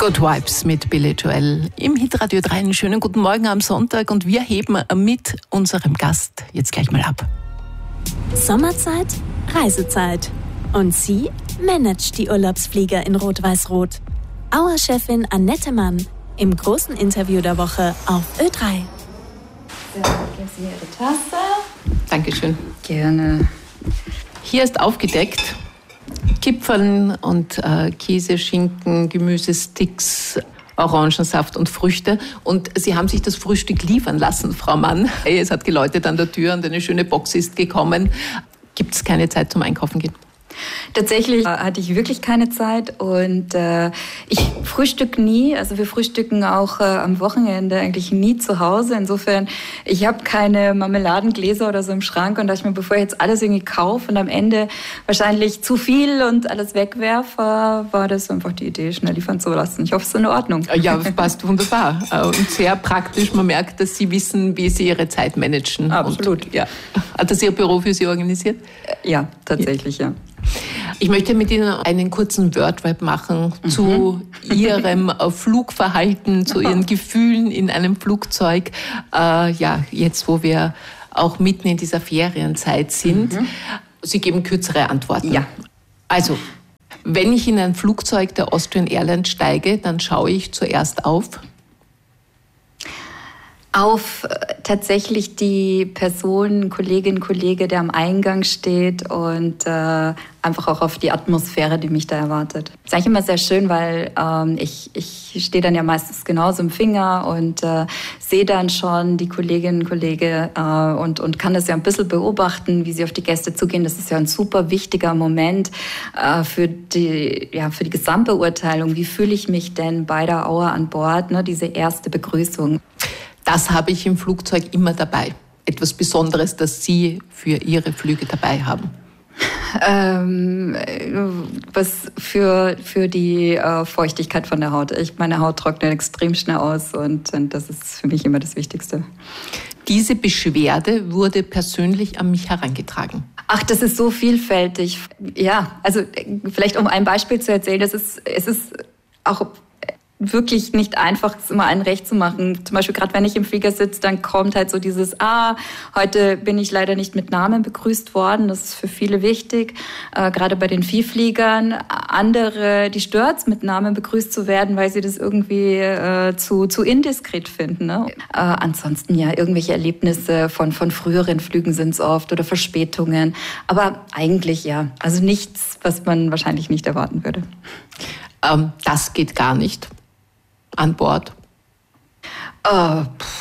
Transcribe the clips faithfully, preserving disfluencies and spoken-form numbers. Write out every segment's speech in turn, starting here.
Good Vibes mit Billy Joel im Hitradio drei. Einen schönen guten Morgen am Sonntag und wir heben mit unserem Gast jetzt gleich mal ab. Sommerzeit, Reisezeit. Und sie managt die Urlaubsflieger in Rot-Weiß-Rot. Auer-Chefin Annette Mann im großen Interview der Woche auf Ö drei. So, geben Sie mir Ihre Tasse. Dankeschön. Gerne. Hier ist aufgedeckt Kipferln und äh, Käse, Schinken, Gemüsesticks, Orangensaft und Früchte. Und Sie haben sich das Frühstück liefern lassen, Frau Mann. Es hat geläutet an der Tür und eine schöne Box ist gekommen. Gibt es keine Zeit zum Einkaufen gehen? Tatsächlich hatte ich wirklich keine Zeit und äh, ich frühstücke nie. Also wir frühstücken auch äh, am Wochenende eigentlich nie zu Hause. Insofern, ich habe keine Marmeladengläser oder so im Schrank und dachte ich mir, bevor ich jetzt alles irgendwie kaufe und am Ende wahrscheinlich zu viel und alles wegwerfe, war das einfach die Idee, schnell liefern zu lassen. Ich hoffe, es ist in Ordnung. Ja, das passt wunderbar und sehr praktisch. Man merkt, dass Sie wissen, wie Sie Ihre Zeit managen. Absolut. Und, ja. Hat das Ihr Büro für Sie organisiert? Ja, tatsächlich, ja. Ich möchte mit Ihnen einen kurzen Word-Rap machen mhm. zu Ihrem Flugverhalten, zu Ihren Gefühlen in einem Flugzeug. Äh, ja, jetzt, wo wir auch mitten in dieser Ferienzeit sind. Mhm. Sie geben kürzere Antworten. Ja. Also, wenn ich in ein Flugzeug der Austrian Airlines steige, dann schaue ich zuerst auf... auf äh, tatsächlich die Person, Kollegin, Kollege, der am Eingang steht und äh, einfach auch auf die Atmosphäre, die mich da erwartet. Das ist eigentlich immer sehr schön, weil ähm, ich, ich stehe dann ja meistens genauso im Finger und äh, sehe dann schon die Kolleginnen und Kollegen äh, und, und kann das ja ein bisschen beobachten, wie sie auf die Gäste zugehen. Das ist ja ein super wichtiger Moment äh, für die, ja, für die Gesamtbeurteilung. Wie fühle ich mich denn bei der Auer an Bord, ne, diese erste Begrüßung? Das habe ich im Flugzeug immer dabei. Etwas Besonderes, das Sie für Ihre Flüge dabei haben. Ähm, was für, für die äh, Feuchtigkeit von der Haut. Ich, meine Haut trocknet extrem schnell aus und, und das ist für mich immer das Wichtigste. Diese Beschwerde wurde persönlich an mich herangetragen. Ach, das ist so vielfältig. Ja, also vielleicht um ein Beispiel zu erzählen, das ist, es ist auch wirklich nicht einfach, es immer allen recht zu machen. Zum Beispiel gerade wenn ich im Flieger sitze, dann kommt halt so dieses, ah, heute bin ich leider nicht mit Namen begrüßt worden. Das ist für viele wichtig, äh, gerade bei den Vielfliegern. Andere, die stört's, mit Namen begrüßt zu werden, weil sie das irgendwie äh, zu, zu indiskret finden. Ne? Äh, ansonsten ja, irgendwelche Erlebnisse von, von früheren Flügen sind es oft oder Verspätungen. Aber eigentlich ja, also nichts, was man wahrscheinlich nicht erwarten würde. Ähm, das geht gar nicht. An Bord? Oh,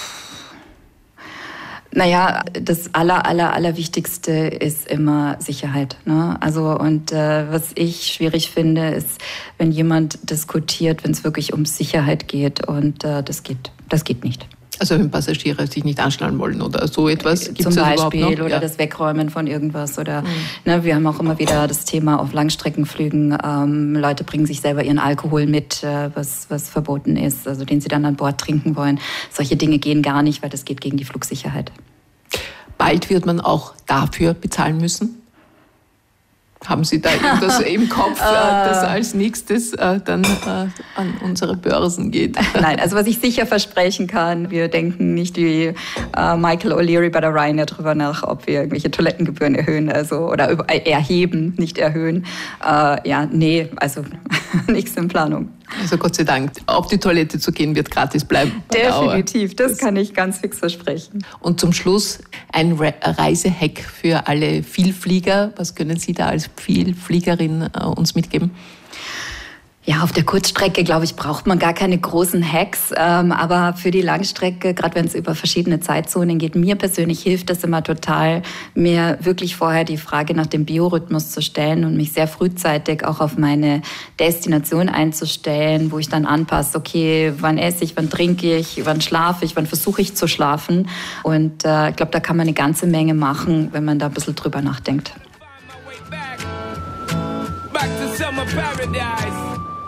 naja, das aller, aller, allerwichtigste ist immer Sicherheit. Ne? Also und äh, was ich schwierig finde, ist, wenn jemand diskutiert, wenn es wirklich um Sicherheit geht und äh, das geht, das geht nicht. Also wenn Passagiere sich nicht anschnallen wollen oder so etwas, gibt es zum das Beispiel überhaupt noch? Oder ja. das Wegräumen von irgendwas oder mhm. ne, wir haben auch immer wieder das Thema auf Langstreckenflügen, ähm, Leute bringen sich selber ihren Alkohol mit, äh, was, was verboten ist, also den sie dann an Bord trinken wollen. Solche Dinge gehen gar nicht, weil das geht gegen die Flugsicherheit. Bald wird man auch dafür bezahlen müssen? Haben Sie da irgendwas im Kopf, das als nächstes dann an unsere Börsen geht? Nein, also was ich sicher versprechen kann, wir denken nicht wie Michael O'Leary bei der Ryanair darüber nach, ob wir irgendwelche Toilettengebühren erhöhen, also oder erheben, nicht erhöhen. Ja, nee, also nichts in Planung. Also Gott sei Dank, auf die Toilette zu gehen wird gratis bleiben. Definitiv, das kann ich ganz fix versprechen. Und zum Schluss ein Re- Reisehack für alle Vielflieger. Was können Sie da als Vielfliegerin äh, uns mitgeben? Ja, auf der Kurzstrecke, glaube ich, braucht man gar keine großen Hacks. Ähm, aber für die Langstrecke, gerade wenn es über verschiedene Zeitzonen geht, mir persönlich hilft das immer total, mir wirklich vorher die Frage nach dem Biorhythmus zu stellen und mich sehr frühzeitig auch auf meine Destination einzustellen, wo ich dann anpasse, okay, wann esse ich, wann trinke ich, wann schlafe ich, wann versuche ich zu schlafen. Und äh, ich glaube, da kann man eine ganze Menge machen, wenn man da ein bisschen drüber nachdenkt. Back to summer paradise.